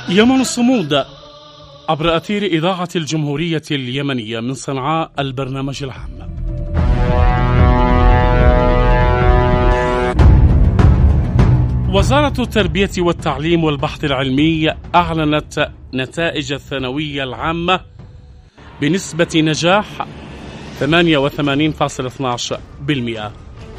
يمن الصمود عبر أثير إذاعة الجمهورية اليمنية من صنعاء، البرنامج العام. وزارة التربية والتعليم والبحث العلمي أعلنت نتائج الثانوية العامة بنسبة نجاح 88.12%.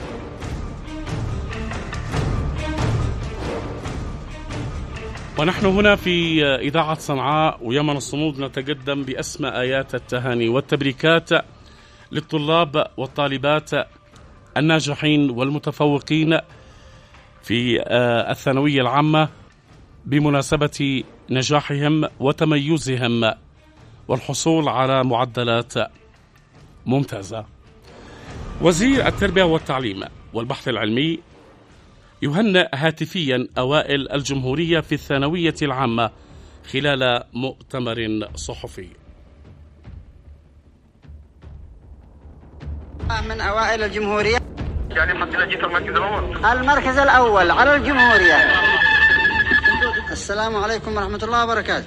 ونحن هنا في إذاعة صنعاء ويمن الصمود نتقدم بأسمى آيات التهاني والتبريكات للطلاب والطالبات الناجحين والمتفوقين في الثانوية العامة بمناسبة نجاحهم وتميزهم والحصول على معدلات ممتازة. وزير التربية والتعليم والبحث العلمي يهنئ هاتفيا أوائل الجمهورية في الثانوية العامة خلال مؤتمر صحفي. من أوائل الجمهورية يعني حتى جيت المركز الأول على الجمهورية. السلام عليكم ورحمة الله وبركاته.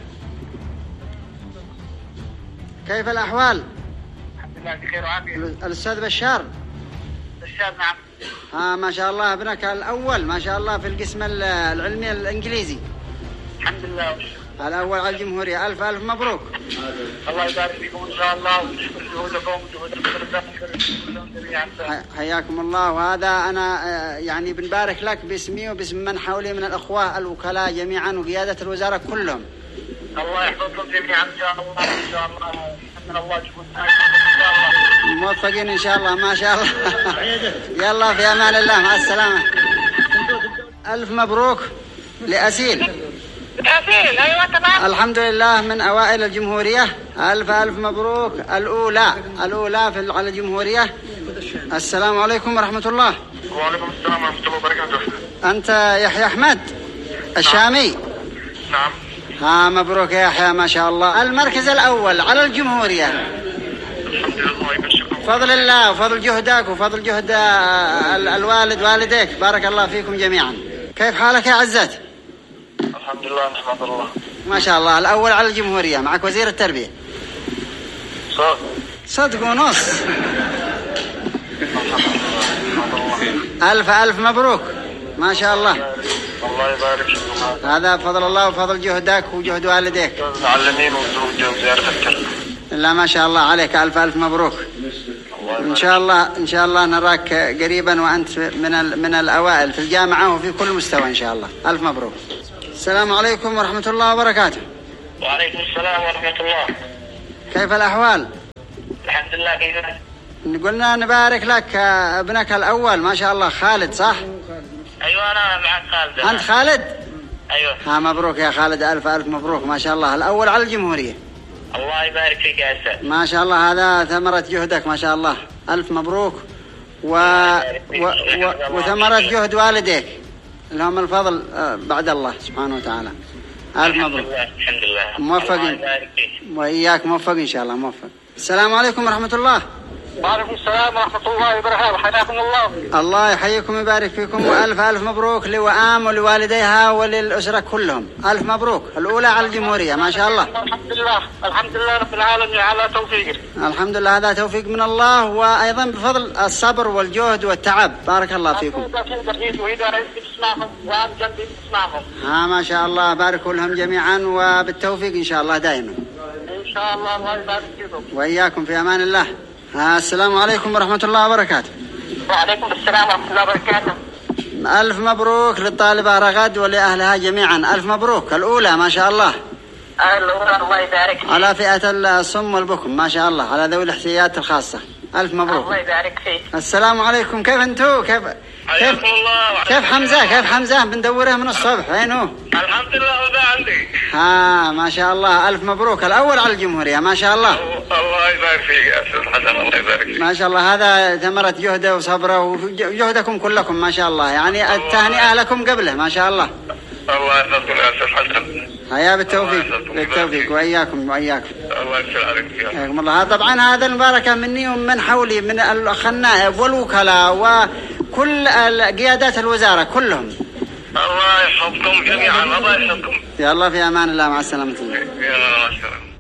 كيف الأحوال؟ الحمد لله بخير وعافية. الأستاذ بشار. بشار نعم. ما شاء الله ابنك الأول ما شاء الله في القسم العلمي الإنجليزي. الحمد لله. الأول على الجمهورية. ألف مبروك. الله يبارك فيكم إن شاء الله ونشكر جهودكم جميعا. حياكم الله. وهذا أنا يعني بنبارك لك باسمي وباسم من حولي من الأخوة الوكلاء جميعا وقيادة الوزارة كلهم. الله يحفظكم جميعا إن شاء الله. إن شاء الله من الله يكون موفقين إن شاء الله. ما شاء الله. يلا في أمان الله، مع السلامة. ألف مبروك لأسيل. أسيل أيوة تمام. الحمد لله من أوائل الجمهورية. ألف مبروك. الأولى على الجمهورية. السلام عليكم ورحمة الله. وعليكم السلام ورحمة الله وبركاته. أنت يحيى أحمد الشامي؟ نعم. مبروك يا يحيى ما شاء الله. المركز الأول على الجمهورية. الحمد لله يبشركم. فضل الله وفضل جهدك وفضل جهد الوالد والديك. بارك الله فيكم جميعا. كيف حالك يا عزت؟ الحمد لله نحمد الله. ما شاء الله. الأول على الجمهورية معك وزير التربية. صدق ونص. ألف مبروك ما شاء الله. الله يبارك فيكم. هذا فضل الله وفضل جهدك وجهد والديك. معلمين وزيارة التربية. لا ما شاء الله عليك. ألف مبروك. إن شاء الله نراك قريبا وأنت من الأوائل في الجامعة وفي كل مستوى إن شاء الله. ألف مبروك. السلام عليكم ورحمة الله وبركاته. وعليكم السلام ورحمة الله. كيف الأحوال؟ الحمد لله. كيف قلنا نبارك لك ابنك الأول ما شاء الله خالد، صح؟ أيوة أنا معك خالد. أنت خالد؟ أيوة. مبروك يا خالد. ألف مبروك ما شاء الله. الأول على الجمهورية. الله يبارك فيك يا أستاذ. ما شاء الله. هذا ثمرة جهدك ما شاء الله. ألف مبروك. وثمرة جهد والديك لهم الفضل بعد الله سبحانه وتعالى. ألف مبروك. الحمد لله. موفقين. وإياك موفق إن شاء الله. موفق. السلام عليكم ورحمة الله. وعليكم السلام ورحمة الله وبركاته. حياكم الله. الله يحييكم ويبارك فيكم. وألف مبروك لوئام ولوالديها وللأسرة كلهم. ألف مبروك. الأولى على الجمهورية ما شاء الله. الحمد لله رب العالمين على توفيقه. الحمد لله. هذا توفيق من الله وأيضا بفضل الصبر والجهد والتعب. بارك الله فيكم. ما شاء الله. باركوا لهم جميعا وبالتوفيق إن شاء الله دائما. إن شاء الله. الله يبارك فيكم. وإياكم في أمان الله. السلام عليكم ورحمة الله وبركاته. وعليكم السلام ورحمة الله وبركاته. ألف مبروك للطالبة رغد ولأهلها جميعا. ألف مبروك. الأولى ما شاء الله. الأولى الله يبارك فيك. على فئة الصم والبكم ما شاء الله، على ذوي الاحتياجات الخاصة. ألف مبروك. الله يبارك فيك. السلام عليكم. كيف أنتوا؟ كيف حمزة بندوره من الصبح. وين هو؟ الحمد لله هو عندي. ما شاء الله. ألف مبروك. الأول على الجمهورية ما شاء الله. الله يبارك فيك يا أستاذ حسن. الله يبارك فيك. ما شاء الله. هذا ثمرة جهده وصبره وجهدكم كلكم ما شاء الله. يعني التهنئة لكم قبله ما شاء الله. الله يحفظكم يا أستاذ حسن. هيا بالتوفيق وإياكم. الله يسلمك فيها. الله. طبعا هذا المباركة مني ومن حولي من الأخ النائب والوكلاء وكل قيادات الوزارة كلهم. الله يحفظكم جميعا. الله يحفظكم. يلا في أمان الله، مع السلامة. يلا مع السلامة.